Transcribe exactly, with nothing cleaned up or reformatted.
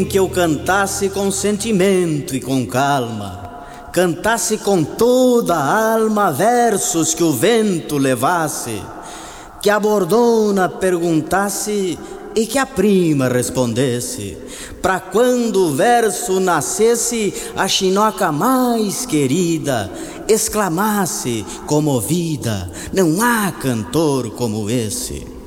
Que eu cantasse com sentimento e com calma, cantasse com toda a alma versos que o vento levasse, que a bordona perguntasse e que a prima respondesse, pra quando o verso nascesse, a chinoca mais querida exclamasse comovida: não há cantor como esse.